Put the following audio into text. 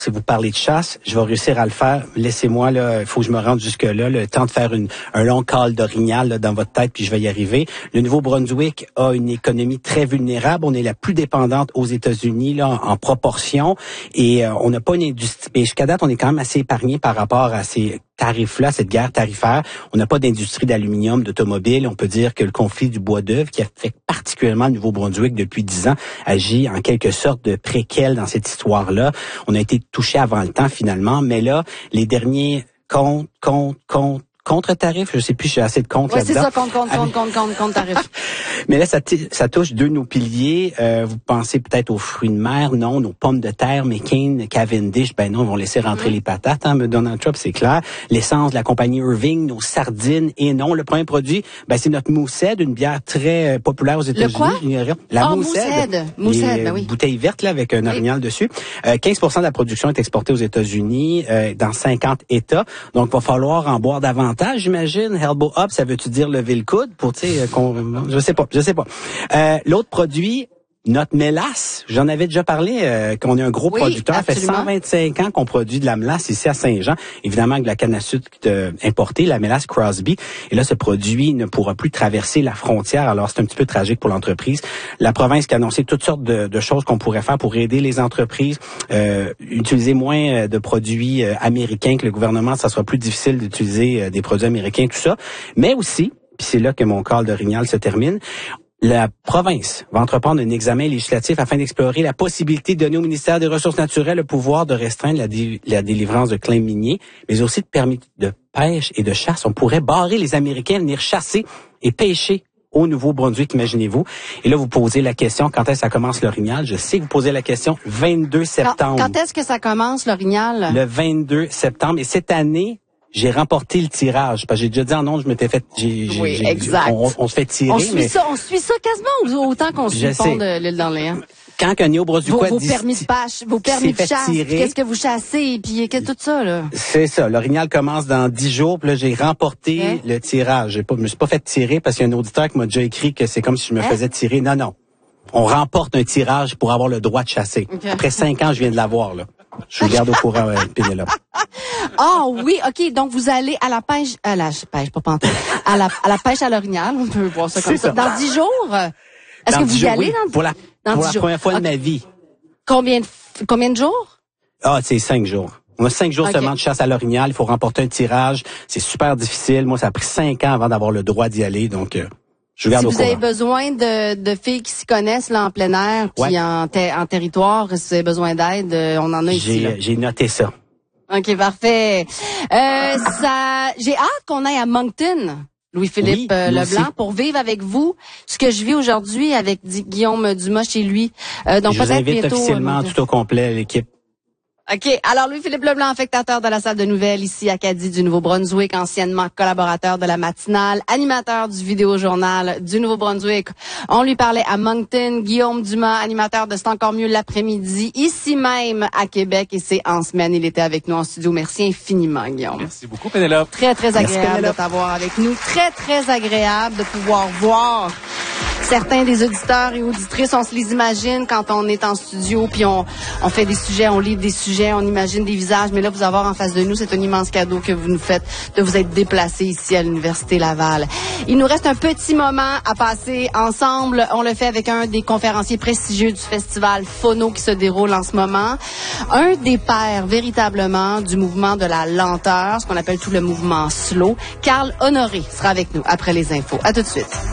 Si vous parlez de chasse, je vais réussir à le faire. Laissez-moi, là, il faut que je me rende jusque-là, le temps de faire un long call d'orignal là, dans votre tête, puis je vais y arriver. Le Nouveau-Brunswick a une économie très vulnérable. On est la plus dépendante aux États-Unis là en proportion. Et on n'a pas une industrie. Et jusqu'à date, on est quand même assez épargné par rapport à ces tarifs-là, cette guerre tarifaire. On n'a pas d'industrie d'aluminium, d'automobile. On peut dire que le conflit du bois d'œuvre, qui affecte particulièrement le Nouveau-Brunswick depuis 10 ans, agit en quelque sorte de préquel dans cette histoire-là. On a été touché avant le temps finalement, mais là, les derniers contre-tarifs, je sais plus, j'ai assez de comptes là-dedans. Oui, c'est ça, contre-tarifs. Mais là, ça touche deux de nos piliers. Vous pensez peut-être aux fruits de mer, non, nos pommes de terre, McCain, Cavendish, ben non, ils vont laisser rentrer les patates, hein, Donald Trump, c'est clair. L'essence de la compagnie Irving, nos sardines, et non, le premier produit, ben c'est notre Moosehead, une bière très populaire aux États-Unis. Le quoi? La Moosehead. Moosehead, ben oui. Bouteille verte, là, avec un orignal dessus. 15% de la production est exportée aux États-Unis, dans 50 États. Donc, il va falloir en boire davantage, j'imagine. Elbow up, ça veut-tu dire lever le coude pour, tu sais, je sais pas. L'autre produit, notre mélasse, j'en avais déjà parlé, qu'on est un gros producteur. Absolument. Ça fait 125 ans qu'on produit de la mélasse ici à Saint-Jean. Évidemment, avec de la canne à sucre importée, la mélasse Crosby. Et là, ce produit ne pourra plus traverser la frontière. Alors, c'est un petit peu tragique pour l'entreprise. La province qui a annoncé toutes sortes de choses qu'on pourrait faire pour aider les entreprises. Utiliser moins de produits américains que le gouvernement. Ça sera plus difficile d'utiliser des produits américains, tout ça. Mais aussi, puis c'est là que mon call d'orignal se termine, la province va entreprendre un examen législatif afin d'explorer la possibilité de donner au ministère des Ressources naturelles le pouvoir de restreindre la délivrance de claims miniers, mais aussi de permis de pêche et de chasse. On pourrait barrer les Américains de venir chasser et pêcher au Nouveau-Brunswick, imaginez-vous. Et là, vous posez la question, quand est-ce que ça commence l'orignal? Je sais que vous posez la question, 22 septembre. Quand est-ce que ça commence, l'orignal? Le 22 septembre. Et cette année, j'ai remporté le tirage. Parce que j'ai déjà dit, non, je m'étais fait, exact. On se fait tirer. On suit ça quasiment autant qu'on suit le pont de l'île d'Orléans. Quand un Néo-Brunswickois vos permis de pêche, vos permis de chasse, qu'est-ce que vous chassez, puis tout ça, là. C'est ça. L'orignal commence dans 10 jours, puis là, j'ai remporté le tirage. Je me suis pas fait tirer parce qu'il y a un auditeur qui m'a déjà écrit que c'est comme si je me faisais tirer. Non. On remporte un tirage pour avoir le droit de chasser. Après 5 ans, je viens de l'avoir, là. Je vous garde au courant, Pénélope. Ah oui, OK. Donc, vous allez à la pêche, à la pêche à l'orignal. On peut voir ça comme ça. Dans 10 jours? Est-ce que vous y allez pour la première fois de ma vie. Combien de jours? C'est 5 jours. On a 5 jours seulement de chasse à l'orignal. Il faut remporter un tirage. C'est super difficile. Moi, ça a pris 5 ans avant d'avoir le droit d'y aller. Donc, je vous garde au courant. Si vous avez besoin de filles qui s'y connaissent là, en plein air, puis en territoire, si vous avez besoin d'aide, on en a ici. J'ai noté ça. OK, parfait. J'ai hâte qu'on aille à Moncton, Louis-Philippe Leblanc, pour vivre avec vous ce que je vis aujourd'hui avec Guillaume Dumas chez lui. Donc je vous invite officiellement tout au complet l'équipe. OK. Alors, Louis-Philippe Leblanc, affectateur de la salle de nouvelles ici à Acadie du Nouveau-Brunswick, anciennement collaborateur de la matinale, animateur du Vidéojournal du Nouveau-Brunswick. On lui parlait à Moncton. Guillaume Dumas, animateur de C'est encore mieux l'après-midi, ici même à Québec, et c'est en semaine. Il était avec nous en studio. Merci infiniment, Guillaume. Merci beaucoup, Pénélope. Très, très agréable de t'avoir avec nous. Très, très agréable de pouvoir voir certains des auditeurs et auditrices, on se les imagine quand on est en studio, puis on fait des sujets, on lit des sujets, on imagine des visages, mais là, vous avoir en face de nous, c'est un immense cadeau que vous nous faites de vous être déplacés ici à l'Université Laval. Il nous reste un petit moment à passer ensemble. On le fait avec un des conférenciers prestigieux du festival Phono qui se déroule en ce moment. Un des pères, véritablement, du mouvement de la lenteur, ce qu'on appelle tout le mouvement slow. Carl Honoré sera avec nous après les infos. À tout de suite.